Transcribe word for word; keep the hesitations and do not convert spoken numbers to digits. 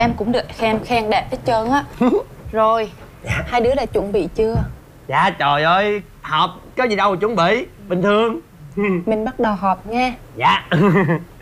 Em cũng được khen khen đẹp hết trơn á. Rồi, dạ. Hai đứa đã chuẩn bị chưa? Dạ trời ơi, họp có gì đâu mà chuẩn bị, bình thường. Mình bắt đầu họp nha. Dạ.